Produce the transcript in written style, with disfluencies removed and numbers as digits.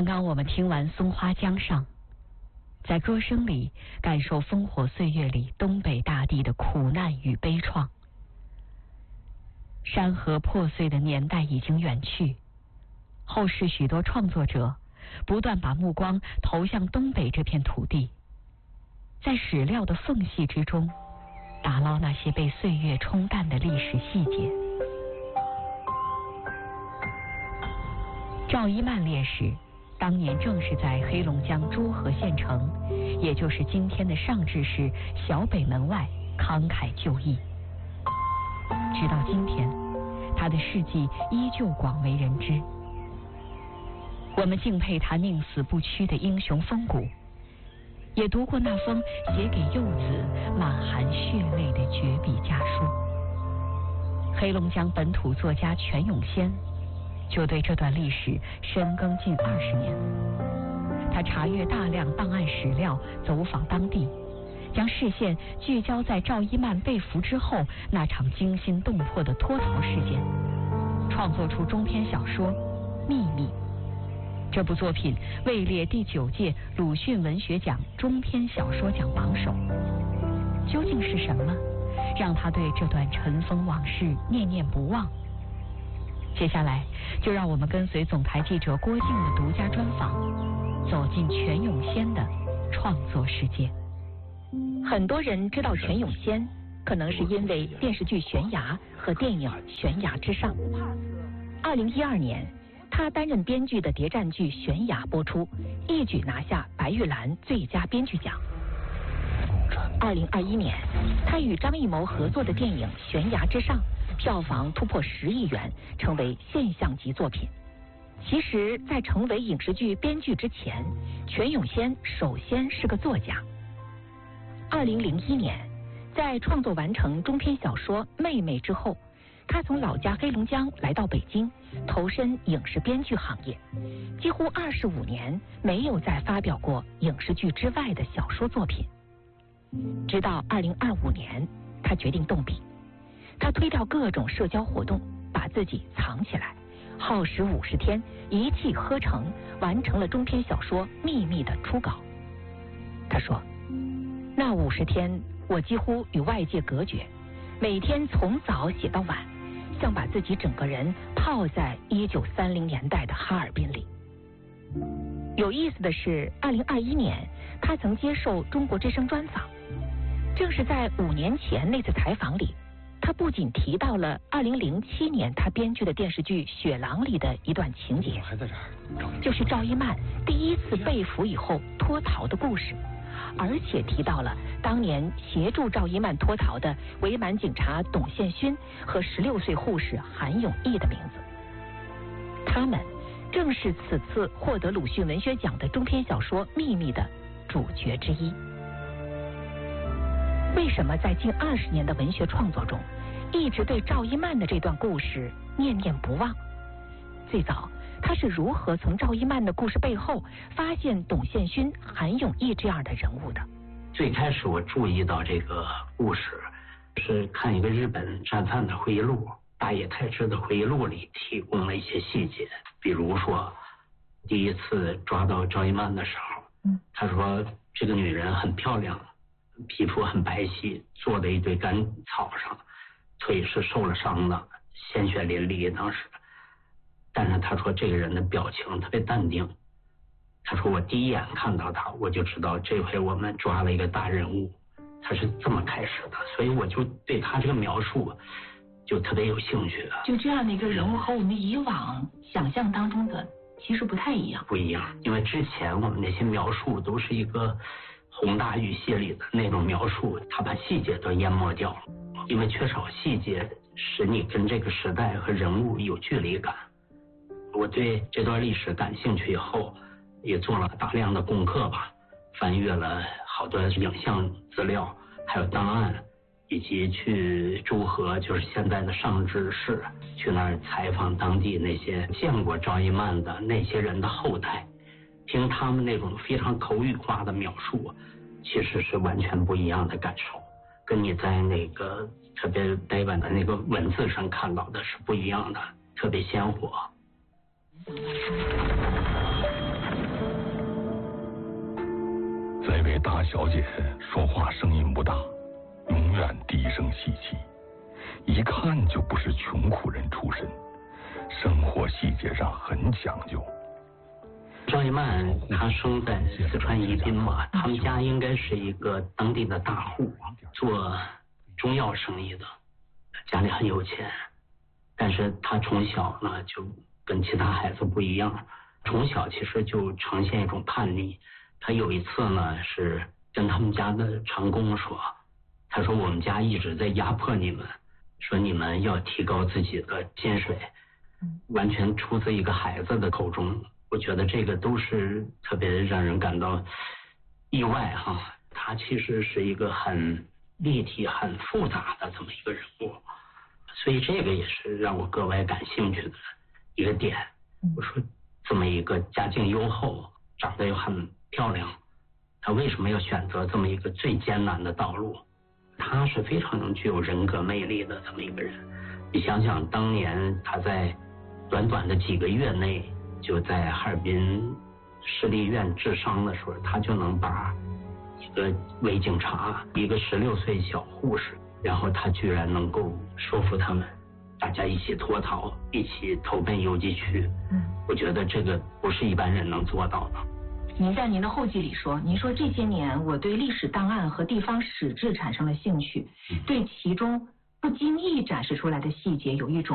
刚刚我们听完《松花江上》，在歌声里感受烽火岁月里东北大地的苦难与悲怆。山河破碎的年代已经远去，后世许多创作者不断把目光投向东北这片土地，在史料的缝隙之中打捞那些被岁月冲淡的历史细节。赵一曼烈士当年正是在黑龙江诸河县城，也就是今天的上治市小北门外慷慨就义。直到今天，他的事迹依旧广为人知。我们敬佩他宁死不屈的英雄风骨，也读过那封写给幼子满含血泪的绝笔家书。黑龙江本土作家全永先就对这段历史深耕近20年。他查阅大量档案史料，走访当地，将视线聚焦在赵一曼被俘之后那场惊心动魄的脱逃事件，创作出中篇小说《秘密》。这部作品位列第9届鲁迅文学奖中篇小说奖榜首。究竟是什么让他对这段尘封往事念念不忘？接下来就让我们跟随总台记者郭靖的独家专访，走进全永先的创作世界。很多人知道全永先，可能是因为电视剧《悬崖》和电影《悬崖之上》。2012年，他担任编剧的谍战剧《悬崖》播出，一举拿下白玉兰最佳编剧奖。2021年，他与张艺谋合作的电影《悬崖之上》票房突破10亿元，成为现象级作品。其实，在成为影视剧编剧之前，全永先首先是个作家。2001年，在创作完成中篇小说《妹妹》之后，他从老家黑龙江来到北京，投身影视编剧行业，几乎25年没有再发表过影视剧之外的小说作品。直到2025年，他决定动笔。他推掉各种社交活动，把自己藏起来，耗时50天，一气呵成完成了中篇小说《秘密》的初稿。他说，那50天我几乎与外界隔绝，每天从早写到晚，像把自己整个人泡在1930年代的哈尔滨里。有意思的是，2021年他曾接受中国之声专访，正是在5年前那次采访里，他不仅提到了2007年他编剧的电视剧《雪狼》里的一段情节，就是赵一曼第一次被俘以后脱逃的故事，而且提到了当年协助赵一曼脱逃的伪满警察董宪勋和16岁护士韩永义的名字。他们正是此次获得鲁迅文学奖的中篇小说《秘密》的主角之一。为什么在近20年的文学创作中，一直对赵一曼的这段故事念念不忘？最早他是如何从赵一曼的故事背后发现董宪勋、韩永义这样的人物的？ 最开始我注意到这个故事，是看一个日本战犯的回忆录，大野太志的回忆录里提供了一些细节，比如说第一次抓到赵一曼的时候，他说这个女人很漂亮，皮肤很白皙，坐在一堆干草上，腿是受了伤的，鲜血淋漓当时。但是他说这个人的表情特别淡定，他说我第一眼看到他，我就知道这回我们抓了一个大人物，他是这么开始的，所以我就对他这个描述就特别有兴趣。 就这样的一个人物和我们以往想象当中的其实不太一样。 不一样，因为之前我们那些描述都是一个宏大语系里的那种描述，他把细节都淹没掉了，因为缺少细节使你跟这个时代和人物有距离感。我对这段历史感兴趣以后，也做了大量的功课吧，翻阅了好多影像资料，还有档案，以及去诸河，就是现在的上治市，去那儿采访当地那些见过赵一曼的那些人的后代，听他们那种非常口语化的描述，其实是完全不一样的感受，跟你在那个特别呆板的那个文字上看到的是不一样的，特别鲜活。 大小姐说话声音不大，永远低声细气，一看就不是穷苦人出身，生活细节上很讲究。 赵一曼她生在四川宜宾嘛，他们家应该是一个当地的大户，做中药生意的，家里很有钱。但是她从小呢就跟其他孩子不一样，从小其实就呈现一种叛逆。她有一次呢是跟他们家的长工说，他说我们家一直在压迫你们，说你们要提高自己的薪水，完全出自一个孩子的口中。我觉得这个都是特别让人感到意外哈。他其实是一个很立体、很复杂的这么一个人物，所以这个也是让我格外感兴趣的一个点。我说这么一个家境优厚、长得又很漂亮，他为什么要选择这么一个最艰难的道路？他是非常具有人格魅力的这么一个人。你想想，当年他在短短的几个月内，就在哈尔滨市立医院治伤的时候，他就能把一个伪警察，一个16岁小护士，然后他居然能够说服他们，大家一起脱逃，一起投奔游击区。我觉得这个不是一般人能做到的。 您在您的后记里说，您说这些年我对历史档案和地方史志产生了兴趣，对其中不经意展示出来的细节有一种